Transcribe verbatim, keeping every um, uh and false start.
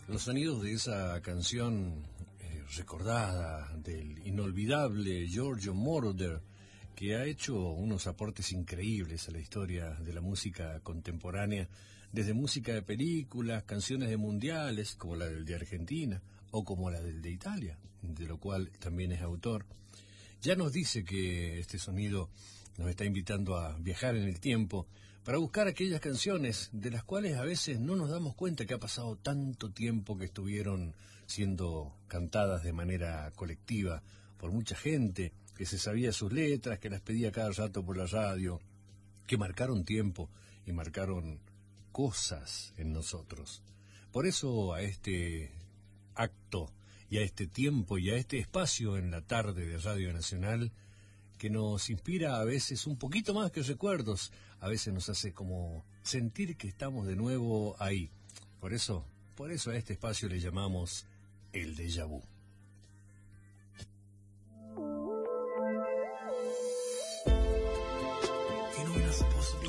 Los sonidos de esa canción eh, recordada del inolvidable Giorgio Moroder, que ha hecho unos aportes increíbles a la historia de la música contemporánea, desde música de películas, canciones de mundiales, como la del de Argentina, o como la del de Italia, de lo cual también es autor. Ya nos dice que este sonido nos está invitando a viajar en el tiempo para buscar aquellas canciones de las cuales a veces no nos damos cuenta que ha pasado tanto tiempo que estuvieron siendo cantadas de manera colectiva por mucha gente, que se sabía sus letras, que las pedía cada rato por la radio, que marcaron tiempo y marcaron cosas en nosotros. Por eso a este acto y a este tiempo y a este espacio en la tarde de Radio Nacional, que nos inspira a veces un poquito más que recuerdos, a veces nos hace como sentir que estamos de nuevo ahí. Por eso, por eso a este espacio le llamamos el déjà vu. You know we're not supposed to be